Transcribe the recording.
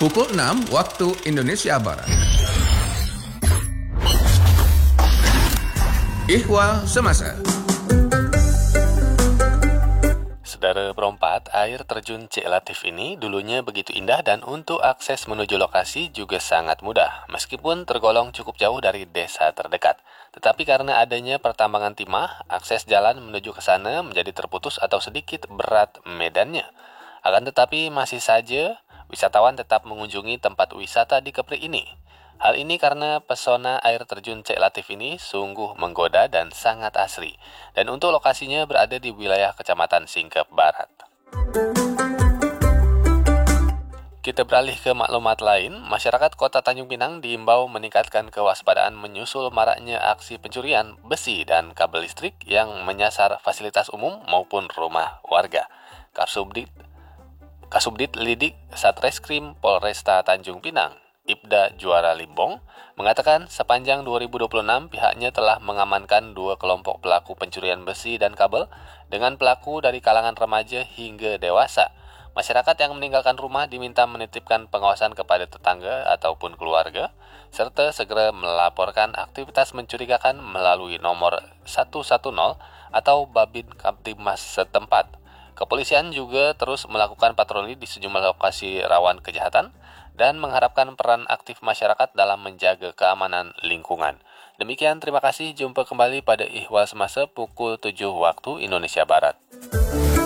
pukul 6 waktu Indonesia Barat. Ihwal Semasa. Saudara perempat, air terjun Cik Latif ini dulunya begitu indah dan untuk akses menuju lokasi juga sangat mudah, meskipun tergolong cukup jauh dari desa terdekat. Tetapi karena adanya pertambangan timah, akses jalan menuju ke sana menjadi terputus atau sedikit berat medannya. Akan tetapi masih saja, wisatawan tetap mengunjungi tempat wisata di Kepri ini. Hal ini karena pesona air terjun Cik Latif ini sungguh menggoda dan sangat asri. Dan untuk lokasinya berada di wilayah Kecamatan Singkep Barat. Kita beralih ke maklumat lain, masyarakat Kota Tanjung Pinang diimbau meningkatkan kewaspadaan menyusul maraknya aksi pencurian besi dan kabel listrik yang menyasar fasilitas umum maupun rumah warga. Kasubdit Lidik Satreskrim Polresta Tanjung Pinang, Ibda Juara Limbong, mengatakan sepanjang 2026 pihaknya telah mengamankan 2 kelompok pelaku pencurian besi dan kabel dengan pelaku dari kalangan remaja hingga dewasa. Masyarakat yang meninggalkan rumah diminta menitipkan pengawasan kepada tetangga ataupun keluarga, serta segera melaporkan aktivitas mencurigakan melalui nomor 110 atau Babin Kamtibmas setempat. Kepolisian juga terus melakukan patroli di sejumlah lokasi rawan kejahatan dan mengharapkan peran aktif masyarakat dalam menjaga keamanan lingkungan. Demikian, terima kasih. Jumpa kembali pada Ihwal Semasa pukul 7 waktu Indonesia Barat.